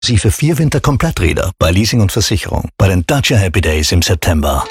Sie für 4 Winter-Kompletträder bei Leasing und Versicherung bei den Dacia Happy Days im September.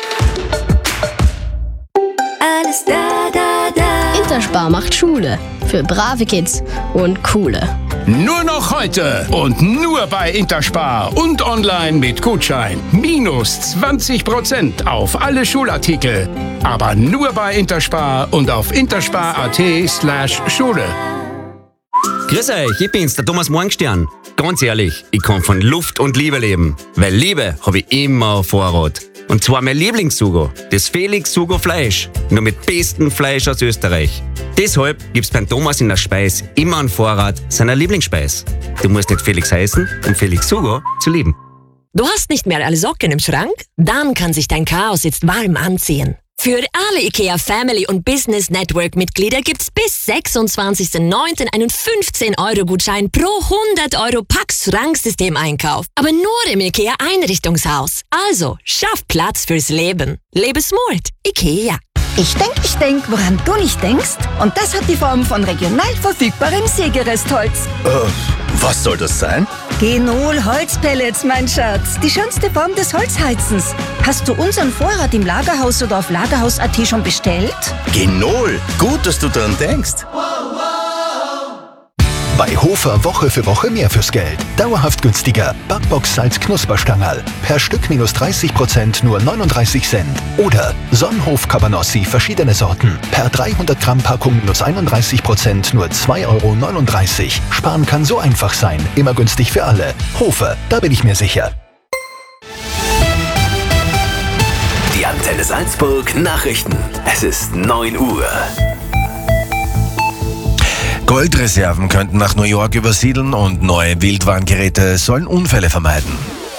Alles da, da, da. Interspar macht Schule für brave Kids und coole. Nur noch heute und nur bei Interspar und online mit Gutschein. Minus 20% auf alle Schulartikel. Aber nur bei Interspar und auf interspar.at/Schule. Grüß euch, ich bin's, der Thomas Morgenstern. Ganz ehrlich, ich kann von Luft und Liebe leben. Weil Liebe habe ich immer auf Vorrat. Und zwar mein Lieblingssugo, das Felix Sugo Fleisch. Nur mit bestem Fleisch aus Österreich. Deshalb gibt's beim Thomas in der Speis immer einen Vorrat seiner Lieblingsspeis. Du musst nicht Felix heißen, um Felix Sugo zu lieben. Du hast nicht mehr alle Socken im Schrank? Dann kann sich dein Chaos jetzt warm anziehen. Für alle IKEA Family und Business Network Mitglieder gibt's bis 26.09. einen 15-Euro-Gutschein pro 100 Euro Pax-Schranksystem-Einkauf. Aber nur im IKEA Einrichtungshaus. Also, schaff Platz fürs Leben. Lebe smart. IKEA. Ich denk, woran du nicht denkst. Und das hat die Form von regional verfügbarem Sägerestholz. Was soll das sein? Genol Holzpellets, mein Schatz. Die schönste Form des Holzheizens. Hast du unseren Vorrat im Lagerhaus oder auf Lagerhaus.at schon bestellt? Genol, gut, dass du daran denkst. Bei Hofer Woche für Woche mehr fürs Geld. Dauerhaft günstiger. Backbox Salz Knusperstangerl. Per Stück minus 30%, nur 39 Cent. Oder Sonnenhof Cabanossi, verschiedene Sorten. Per 300 Gramm Packung minus 31%, nur 2,39 Euro. Sparen kann so einfach sein. Immer günstig für alle. Hofer, da bin ich mir sicher. Die Antenne Salzburg Nachrichten. Es ist 9 Uhr. Goldreserven könnten nach New York übersiedeln und neue Wildwarngeräte sollen Unfälle vermeiden.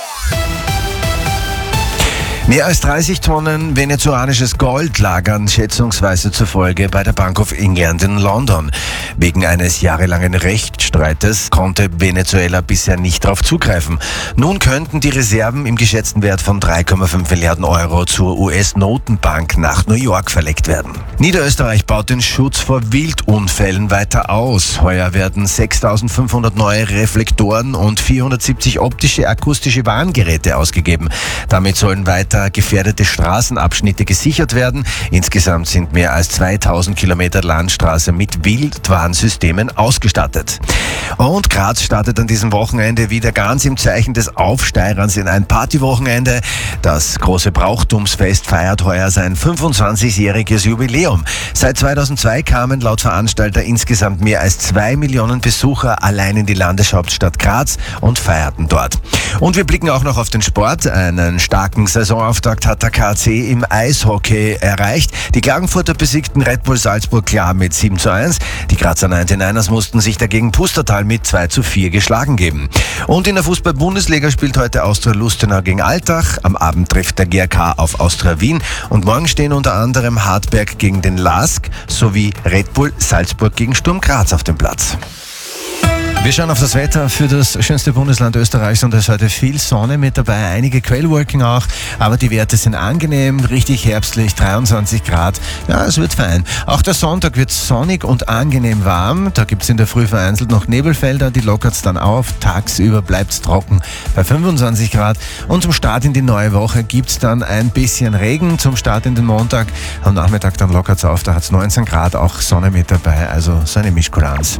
Mehr als 30 Tonnen venezuelanisches Gold lagern schätzungsweise zufolge bei der Bank of England in London. Wegen eines jahrelangen Rechtsstreites konnte Venezuela bisher nicht darauf zugreifen. Nun könnten die Reserven im geschätzten Wert von 3,5 Milliarden Euro zur US-Notenbank nach New York verlegt werden. Niederösterreich baut den Schutz vor Wildunfällen weiter aus. Heuer werden 6.500 neue Reflektoren und 470 optische akustische Warngeräte ausgegeben. Damit sollen weiter gefährdete Straßenabschnitte gesichert werden. Insgesamt sind mehr als 2000 Kilometer Landstraße mit Wildwarnsystemen ausgestattet. Und Graz startet an diesem Wochenende wieder ganz im Zeichen des Aufsteirens in ein Partywochenende. Das große Brauchtumsfest feiert heuer sein 25-jähriges Jubiläum. Seit 2002 kamen laut Veranstalter insgesamt mehr als 2 Millionen Besucher allein in die Landeshauptstadt Graz und feierten dort. Und wir blicken auch noch auf den Sport. Einen starken Saisonauftakt hat der KC im Eishockey erreicht. Die Klagenfurter besiegten Red Bull Salzburg klar mit 7:1. Die Grazer 99ers mussten sich dagegen Pustertal mit 2:4 geschlagen geben. Und in der Fußball-Bundesliga spielt heute Austria Lustenau gegen Altach. Am Abend trifft der GRK auf Austria Wien. Und morgen stehen unter anderem Hartberg gegen den LASK sowie Red Bull Salzburg gegen Sturm Graz auf dem Platz. Wir schauen auf das Wetter für das schönste Bundesland Österreichs und es ist heute viel Sonne mit dabei, einige Quellwolken auch, aber die Werte sind angenehm, richtig herbstlich, 23 Grad, ja, es wird fein. Auch der Sonntag wird sonnig und angenehm warm, da gibt es in der Früh vereinzelt noch Nebelfelder, die lockert es dann auf, tagsüber bleibt es trocken bei 25 Grad und zum Start in die neue Woche gibt es dann ein bisschen Regen zum Start in den Montag, am Nachmittag dann lockert es auf, da hat es 19 Grad, auch Sonne mit dabei, also so eine Mischkulanz.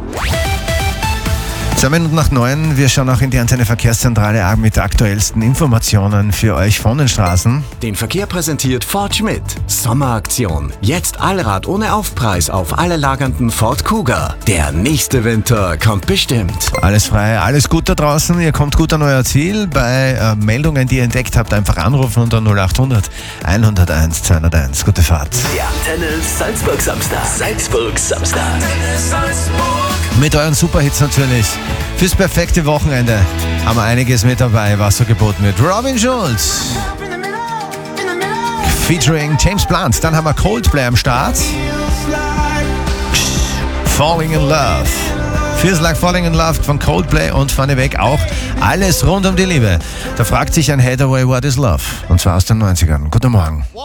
2 Minuten nach 9, wir schauen auch in die Antenne Verkehrszentrale mit aktuellsten Informationen für euch von den Straßen. Den Verkehr präsentiert Ford Schmidt. Sommeraktion. Jetzt Allrad ohne Aufpreis auf alle lagernden Ford Kuga. Der nächste Winter kommt bestimmt. Alles frei, alles gut da draußen, ihr kommt gut an euer Ziel. Bei Meldungen, die ihr entdeckt habt, einfach anrufen unter 0800 101 201. Gute Fahrt. Der Antenne Salzburg Samstag. Salzburg Samstag. Antenne Salzburg. Mit euren Superhits natürlich. Fürs perfekte Wochenende haben wir einiges mit dabei. Wassergebot mit Robin Schulz. Featuring James Blunt. Dann haben wir Coldplay am Start. Falling in Love. Feels Like Falling in Love von Coldplay und vorneweg auch alles rund um die Liebe. Da fragt sich ein Hathaway, what is love? Und zwar aus den 90ern. Guten Morgen.